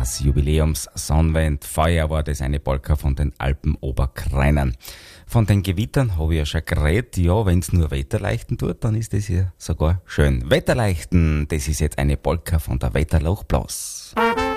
als Jubiläums-Sonnenwend. Vorher war das eine Polka von den Alpen-Oberkrainern. Von den Gewittern habe ich ja schon geredet. Ja, wenn es nur Wetterleichten tut, dann ist das hier sogar schön. Wetterleichten, das ist jetzt eine Polka von der Wetterlochblas.